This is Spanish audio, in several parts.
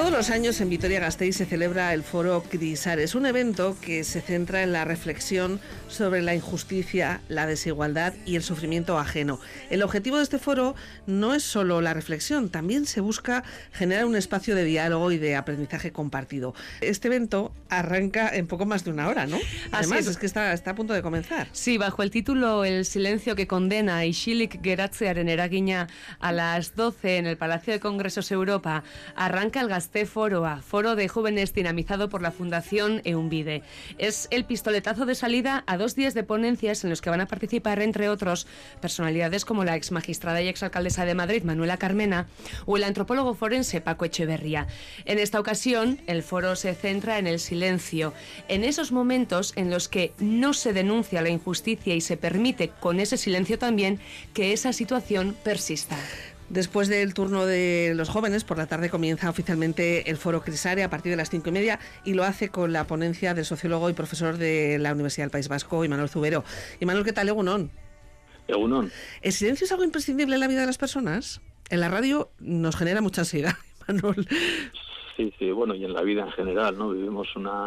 Todos los años en Vitoria-Gasteiz se celebra el Foro Crisares, un evento que se centra en la reflexión sobre la injusticia, la desigualdad y el sufrimiento ajeno. El objetivo de este foro no es solo la reflexión, también se busca generar un espacio de diálogo y de aprendizaje compartido. Este evento arranca en poco más de una hora, ¿no? Además, es que está a punto de comenzar. Sí, bajo el título El silencio que condena, isilik geratzearen eragina, a las 12 en el Palacio de Congresos Europa, arranca el Gazte-Foroa, foro de jóvenes dinamizado por la Fundación EUNVIDE. Es el pistoletazo de salida a 2 días de ponencias en los que van a participar, entre otros, personalidades como la exmagistrada y exalcaldesa de Madrid, Manuela Carmena, o el antropólogo forense, Paco Echeverría. En esta ocasión, el foro se centra en el silencio, en esos momentos en los que no se denuncia la injusticia y se permite, con ese silencio también, que esa situación persista. Después del turno de los jóvenes, por la tarde comienza oficialmente el Foro Crisares a partir de las 5:30 y lo hace con la ponencia del sociólogo y profesor de la Universidad del País Vasco, Imanol Zubero. Imanol, ¿qué tal? Egunon. Egunon. ¿El silencio es algo imprescindible en la vida de las personas? En la radio nos genera mucha ansiedad, Imanol. Sí, bueno, y en la vida en general, ¿no? Vivimos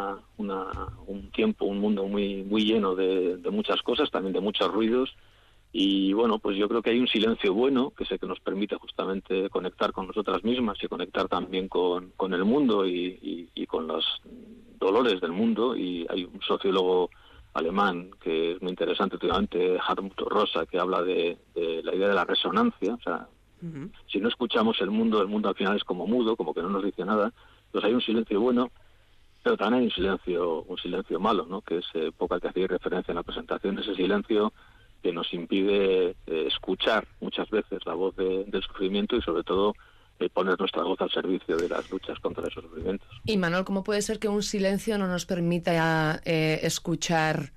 un tiempo, un mundo muy lleno de muchas cosas, también de muchos ruidos. Y bueno, pues yo creo que hay un silencio bueno, que es el que nos permite justamente conectar con nosotras mismas y conectar también con el mundo y con los dolores del mundo. Y hay un sociólogo alemán que es muy interesante últimamente, Hartmut Rosa, que habla de la idea de la resonancia. O sea, si no escuchamos el mundo al final es como mudo, como que no nos dice nada. Entonces hay un silencio bueno, pero también hay un silencio malo, ¿no? Que es poco al que hacía referencia en la presentación, ese silencio que nos impide escuchar muchas veces la voz del sufrimiento y sobre todo poner nuestra voz al servicio de las luchas contra esos sufrimientos. Y Manuel, ¿cómo puede ser que un silencio no nos permita escuchar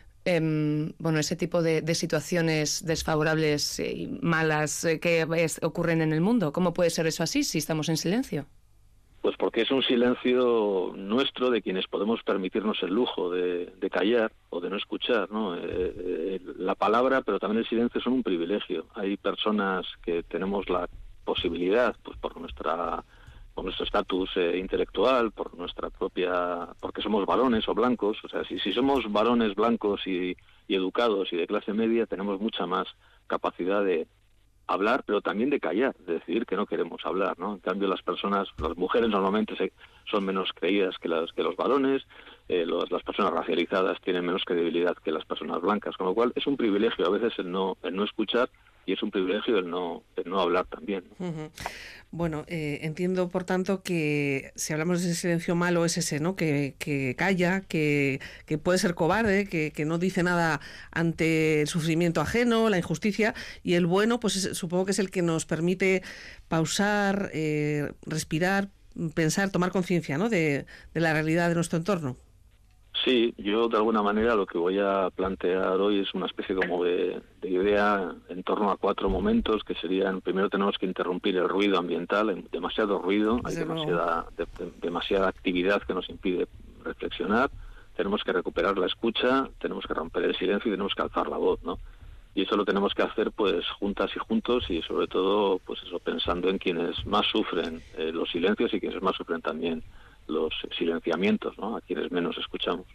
ese tipo de situaciones desfavorables y malas que ocurren en el mundo? ¿Cómo puede ser eso así si estamos en silencio? Pues porque es un silencio nuestro de quienes podemos permitirnos el lujo de callar o de no escuchar, ¿no? La palabra, pero también el silencio son un privilegio. Hay personas que tenemos la posibilidad, pues por nuestro estatus intelectual, porque somos varones o blancos. O sea, si somos varones blancos y educados y de clase media, tenemos mucha más capacidad de hablar, pero también de callar, de decidir que no queremos hablar, ¿no? En cambio, las mujeres normalmente son menos creídas que los varones, las personas racializadas tienen menos credibilidad que las personas blancas, con lo cual es un privilegio a veces el no escuchar y es un privilegio el no hablar también, ¿no? Uh-huh. Bueno, entiendo, por tanto, que si hablamos de ese silencio malo es ese, ¿no? Que calla, que puede ser cobarde, que no dice nada ante el sufrimiento ajeno, la injusticia, y el bueno, pues supongo que es el que nos permite pausar, respirar, pensar, tomar conciencia, ¿no? de la realidad de nuestro entorno. Sí, yo de alguna manera lo que voy a plantear hoy es una especie como de idea en torno a 4 momentos que serían: primero, tenemos que interrumpir el ruido ambiental, hay demasiado ruido, hay demasiada actividad que nos impide reflexionar, tenemos que recuperar la escucha, tenemos que romper el silencio y tenemos que alzar la voz, ¿no? Y eso lo tenemos que hacer pues juntas y juntos y sobre todo pues eso, pensando en quienes más sufren los silencios y quienes más sufren también los silenciamientos, ¿no? A quienes menos escuchamos.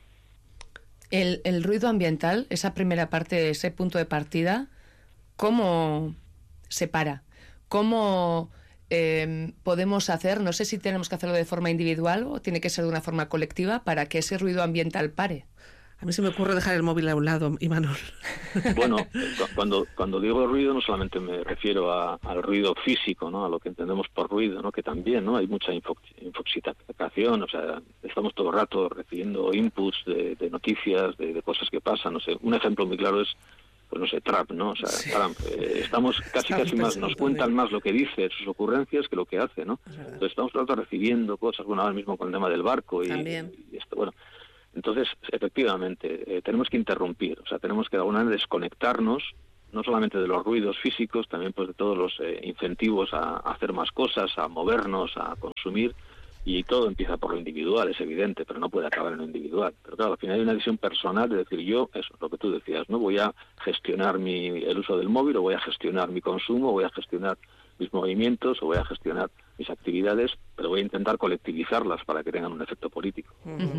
El ruido ambiental, esa primera parte, ese punto de partida, ¿cómo se para? ¿Cómo podemos hacer? No sé si tenemos que hacerlo de forma individual o tiene que ser de una forma colectiva para que ese ruido ambiental pare. A mí se me ocurre dejar el móvil a un lado, Imanol. Bueno, cuando digo ruido no solamente me refiero al ruido físico, ¿no? A lo que entendemos por ruido, ¿no? Que también, ¿no? Hay mucha infoxicación, o sea, estamos todo el rato recibiendo inputs de noticias, de cosas que pasan, no sé. Un ejemplo muy claro es, pues no sé, Trump, ¿no? O sea, sí. Trump, estamos casi más, nos cuentan más lo que dice, sus ocurrencias, que lo que hace, ¿no? Entonces estamos todo el rato recibiendo cosas, bueno, ahora mismo con el tema del barco y esto, bueno. Entonces, efectivamente, tenemos que interrumpir, o sea, tenemos que de alguna manera desconectarnos, no solamente de los ruidos físicos, también pues de todos los incentivos a hacer más cosas, a movernos, a consumir, y todo empieza por lo individual, es evidente, pero no puede acabar en lo individual. Pero claro, al final hay una decisión personal de decir, yo, eso, lo que tú decías, ¿no? Voy a gestionar el uso del móvil, o voy a gestionar mi consumo, voy a gestionar mis movimientos, o voy a gestionar mis actividades, pero pero voy a intentar colectivizarlas para que tengan un efecto político.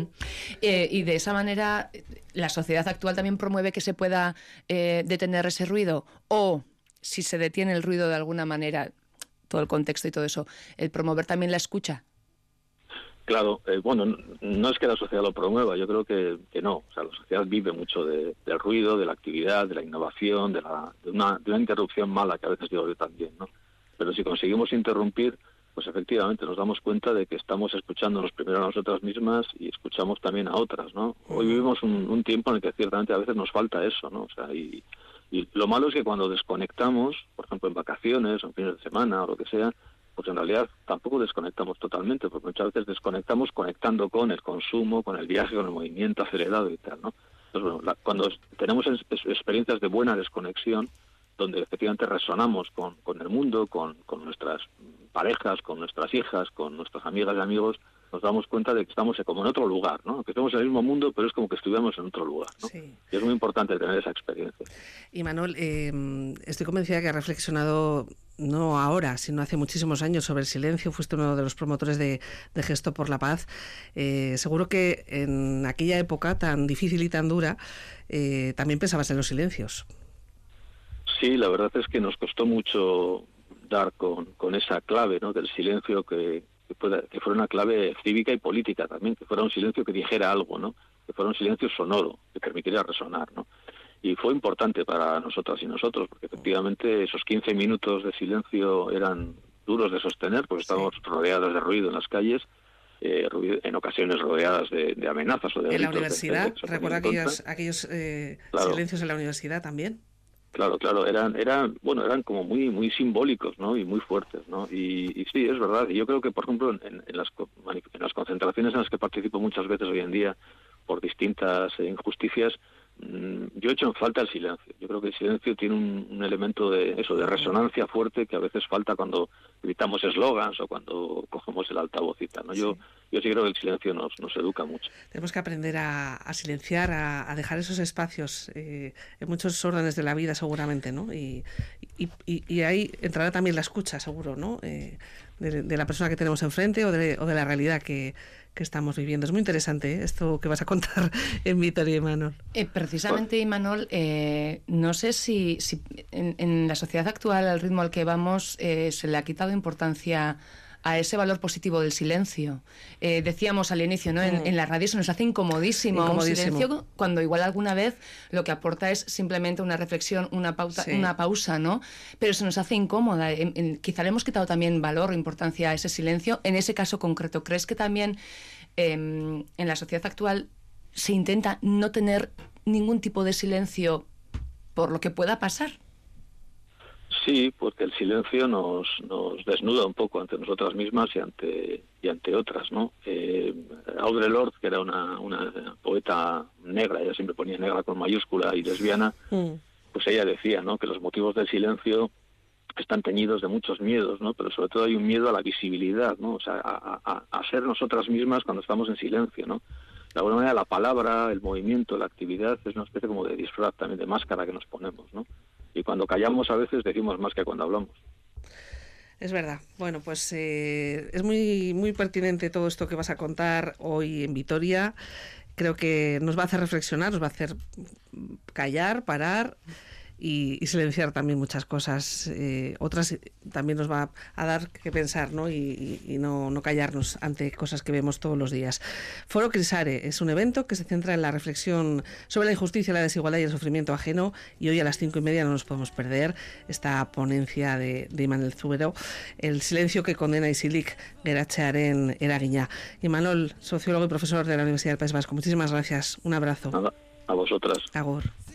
Y de esa manera, ¿la sociedad actual también promueve que se pueda detener ese ruido? O, si se detiene el ruido de alguna manera, todo el contexto y todo eso, el promover también la escucha? Claro, bueno, no es que la sociedad lo promueva, yo creo que no. O sea, la sociedad vive mucho del ruido, de la actividad, de la innovación, de una interrupción mala, que a veces digo yo también, ¿no? Pero si conseguimos interrumpir, pues efectivamente nos damos cuenta de que estamos escuchándonos primero a nosotras mismas y escuchamos también a otras, ¿no? Hoy vivimos un tiempo en el que ciertamente a veces nos falta eso, ¿no? O sea, y lo malo es que cuando desconectamos, por ejemplo en vacaciones o en fines de semana o lo que sea, pues en realidad tampoco desconectamos totalmente, porque muchas veces desconectamos conectando con el consumo, con el viaje, con el movimiento acelerado y tal, ¿no? Entonces, bueno, cuando tenemos experiencias de buena desconexión, donde efectivamente resonamos con el mundo, con nuestras parejas, con nuestras hijas, con nuestras amigas y amigos, nos damos cuenta de que estamos como en otro lugar, ¿no? Que estamos en el mismo mundo, pero es como que estuviéramos en otro lugar, ¿no? Sí. Y es muy importante tener esa experiencia. Y Manuel, estoy convencida que has reflexionado no ahora, sino hace muchísimos años sobre el silencio. Fuiste uno de los promotores de Gesto por la Paz. Seguro que en aquella época tan difícil y tan dura, también pensabas en los silencios. Sí, la verdad es que nos costó mucho dar con esa clave, ¿no? Del silencio que fuera una clave cívica y política también, que fuera un silencio que dijera algo, ¿no? Que fuera un silencio sonoro, que permitiera resonar, ¿no? Y fue importante para nosotras y nosotros, porque efectivamente esos 15 minutos de silencio eran duros de sostener, porque estábamos rodeados de ruido en las calles, en ocasiones rodeadas de amenazas o de en la universidad, recuerda aquellos claro. Silencios en la universidad también. Claro, eran como muy simbólicos, ¿no? Y muy fuertes, ¿no? Y sí, es verdad. Y yo creo que, por ejemplo, en las concentraciones en las que participo muchas veces hoy en día por distintas injusticias, yo he hecho en falta el silencio. Yo creo que el silencio tiene un elemento de resonancia fuerte que a veces falta cuando gritamos eslogans o cuando cogemos el altavocita, ¿no? Yo sí creo que el silencio nos educa mucho. Tenemos que aprender a silenciar, a dejar esos espacios en muchos órdenes de la vida, seguramente, ¿no? Y ahí entrará también la escucha, seguro, ¿no? De la persona que tenemos enfrente o de la realidad que estamos viviendo. Es muy interesante esto que vas a contar en Vitoria, Imanol. Precisamente, Imanol, no sé si en la sociedad actual, al ritmo al que vamos, se le ha quitado importancia a ese valor positivo del silencio. Decíamos al inicio, ¿no? En la radio se nos hace incomodísimo un silencio, cuando igual alguna vez lo que aporta es simplemente una reflexión, una pausa, ¿no? Pero se nos hace incómoda. Quizá le hemos quitado también valor o importancia a ese silencio. En ese caso concreto, ¿crees que también en la sociedad actual se intenta no tener ningún tipo de silencio por lo que pueda pasar? Sí, porque el silencio nos desnuda un poco ante nosotras mismas y ante otras, ¿no? Audre Lorde, que era una poeta negra, ella siempre ponía negra con mayúscula y lesbiana, pues ella decía, ¿no? Que los motivos del silencio están teñidos de muchos miedos, ¿no? Pero sobre todo hay un miedo a la visibilidad, ¿no? O sea, a ser nosotras mismas cuando estamos en silencio, ¿no? De alguna manera la palabra, el movimiento, la actividad es una especie como de disfraz también, de máscara que nos ponemos, ¿no? Y cuando callamos a veces decimos más que cuando hablamos. Es verdad. Bueno, pues es muy, muy pertinente todo esto que vas a contar hoy en Vitoria. Creo que nos va a hacer reflexionar, nos va a hacer callar, parar y silenciar también muchas cosas. Otras también nos va a dar que pensar, ¿no? Y no callarnos ante cosas que vemos todos los días. Foro Crisare es un evento que se centra en la reflexión sobre la injusticia, la desigualdad y el sufrimiento ajeno, y hoy a las 5:30 no nos podemos perder esta ponencia de Imanol Zubero, el silencio que condena Isilik Geratzearen eragina. Imanol, sociólogo y profesor de la Universidad del País Vasco, muchísimas gracias. Un abrazo. Nada, a vosotras. Agur.